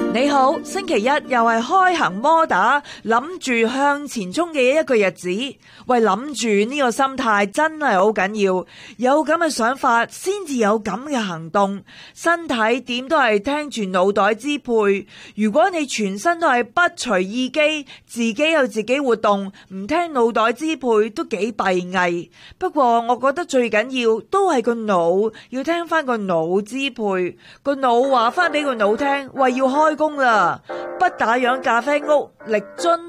你好，星期一又係開行摩打，諗住向前衝嘅一個日子。喂，諗住呢個心態真係好緊要，有咁嘅想法先至有咁嘅行動。身體點都係聽住腦袋支配。如果你全身都係不隨意肌，自己有自己活動，唔聽腦袋支配都幾閉翳。不過我覺得最緊要都係個腦，要聽翻個腦支配。個腦話翻俾個腦聽，喂，要開工啦！不打烊咖啡屋，力臻